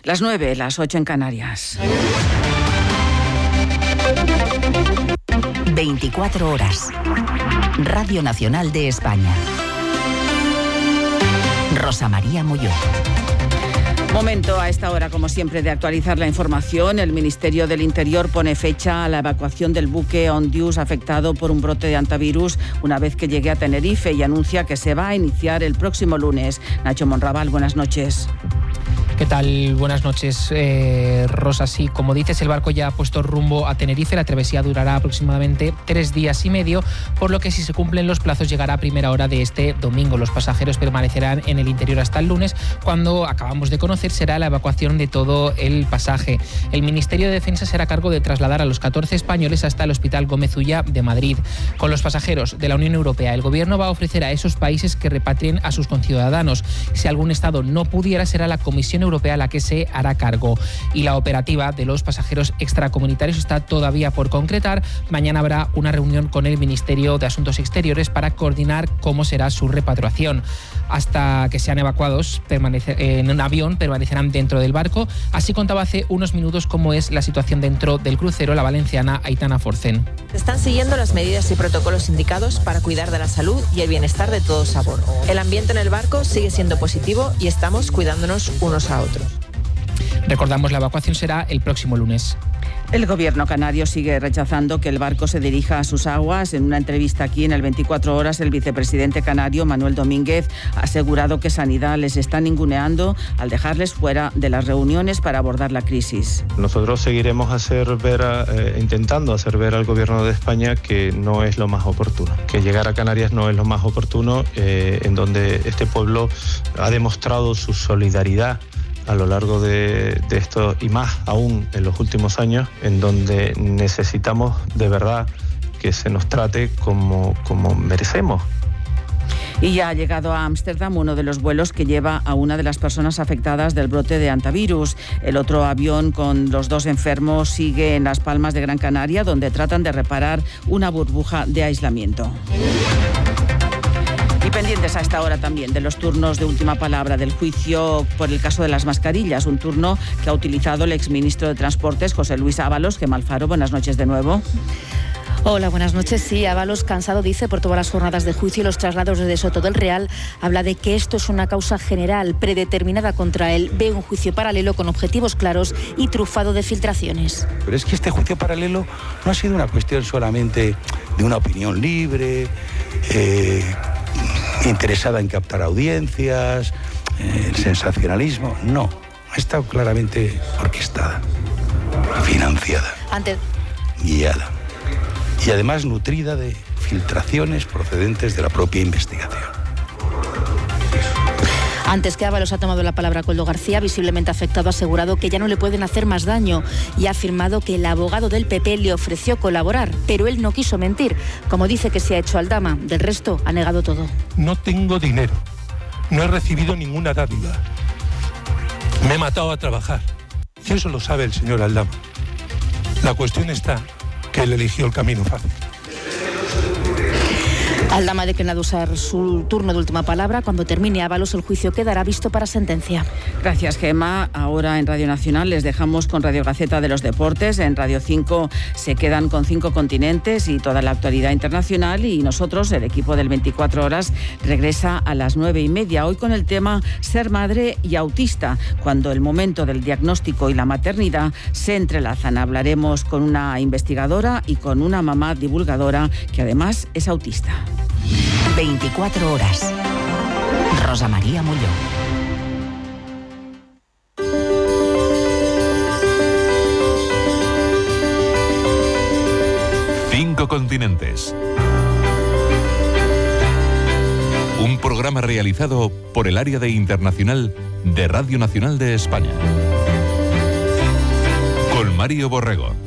Las 9, las 8 en Canarias. 24 horas. Radio Nacional de España. Rosa María Molló. Momento a esta hora, como siempre, de actualizar la información. El Ministerio del Interior pone fecha a la evacuación del buque Ondius afectado por un brote de hantavirus una vez que llegue a Tenerife y anuncia que se va a iniciar el próximo lunes. Nacho Monraval, buenas noches. ¿Qué tal? Buenas noches, Rosa. Sí, como dices, el barco ya ha puesto rumbo a Tenerife. La travesía durará aproximadamente 3 días y medio, por lo que si se cumplen los plazos llegará a primera hora de este domingo. Los pasajeros permanecerán en el interior hasta el lunes, cuando acabamos de conocer será la evacuación de todo el pasaje. El Ministerio de Defensa será a cargo de trasladar a los 14 españoles hasta el Hospital Gómez Ulla de Madrid. Con los pasajeros de la Unión Europea, el Gobierno va a ofrecer a esos países que repatrien a sus conciudadanos. Si algún Estado no pudiera, será la Comisión Europea la que se hará cargo. Y la operativa de los pasajeros extracomunitarios está todavía por concretar. Mañana habrá una reunión con el Ministerio de Asuntos Exteriores para coordinar cómo será su repatriación. Hasta que sean evacuados en un avión, permanecerán dentro del barco. Así contaba hace unos minutos cómo es la situación dentro del crucero la valenciana Aitana Forcén. Están siguiendo las medidas y protocolos indicados para cuidar de la salud y el bienestar de todos a bordo. El ambiente en el barco sigue siendo positivo y estamos cuidándonos unos a otros. Recordamos, la evacuación será el próximo lunes. El gobierno canario sigue rechazando que el barco se dirija a sus aguas. En una entrevista aquí en el 24 horas, el vicepresidente canario, Manuel Domínguez, ha asegurado que Sanidad les está ninguneando al dejarles fuera de las reuniones para abordar la crisis. Nosotros seguiremos intentando hacer ver al gobierno de España que no es lo más oportuno, que llegar a Canarias no es lo más oportuno, en donde este pueblo ha demostrado su solidaridad a lo largo de esto, y más aún en los últimos años, en donde necesitamos de verdad que se nos trate como merecemos. Y ya ha llegado a Ámsterdam uno de los vuelos que lleva a una de las personas afectadas del brote de hantavirus. El otro avión con los 2 enfermos sigue en Las Palmas de Gran Canaria, donde tratan de reparar una burbuja de aislamiento. Y pendientes a esta hora también de los turnos de última palabra del juicio por el caso de las mascarillas, un turno que ha utilizado el exministro de Transportes, José Luis Ábalos. Gemma Alfaro, buenas noches de nuevo. Hola, buenas noches. Sí, Ábalos, cansado, dice, por todas las jornadas de juicio y los traslados desde Soto del Real, habla de que esto es una causa general, predeterminada contra él. Ve un juicio paralelo con objetivos claros y trufado de filtraciones. Pero es que este juicio paralelo no ha sido una cuestión solamente de una opinión libre, interesada en captar audiencias, el sensacionalismo. No, ha estado claramente orquestada, financiada, guiada y además nutrida de filtraciones procedentes de la propia investigación. Antes que Ábalos ha tomado la palabra Coldo García, visiblemente afectado, ha asegurado que ya no le pueden hacer más daño y ha afirmado que el abogado del PP le ofreció colaborar, pero él no quiso mentir, como dice que se ha hecho Aldama. Del resto, ha negado todo. No tengo dinero, no he recibido ninguna dádiva, me he matado a trabajar. Y eso lo sabe el señor Aldama. La cuestión está que él eligió el camino fácil. Aldama ha declinado usar su turno de última palabra. Cuando termine Ábalos, el juicio quedará visto para sentencia. Gracias, Gemma. Ahora en Radio Nacional les dejamos con Radio Gaceta de los Deportes. En Radio 5 se quedan con 5 continentes y toda la actualidad internacional. Y nosotros, el equipo del 24 horas, regresa a las 9:30. Hoy con el tema ser madre y autista, cuando el momento del diagnóstico y la maternidad se entrelazan. Hablaremos con una investigadora y con una mamá divulgadora que además es autista. 24 horas. Rosa María Molló. Cinco continentes. Un programa realizado por el Área de Internacional de Radio Nacional de España. Con Mario Borrego.